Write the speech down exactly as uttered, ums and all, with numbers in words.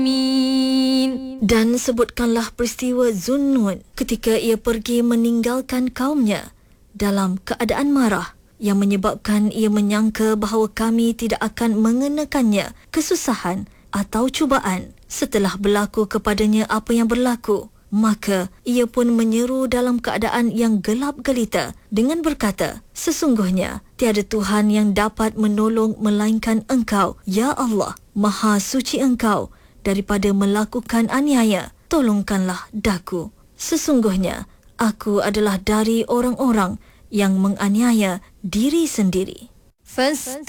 Dan sebutkanlah peristiwa Zunnun ketika ia pergi meninggalkan kaumnya dalam keadaan marah yang menyebabkan ia menyangka bahawa kami tidak akan mengenakannya kesusahan atau cubaan. Setelah berlaku kepadanya apa yang berlaku, maka ia pun menyeru dalam keadaan yang gelap gelita dengan berkata, sesungguhnya tiada Tuhan yang dapat menolong melainkan Engkau, ya Allah. Maha suci Engkau daripada melakukan aniaya. Tolongkanlah daku. Sesungguhnya aku adalah dari orang-orang yang menganiaya diri sendiri. First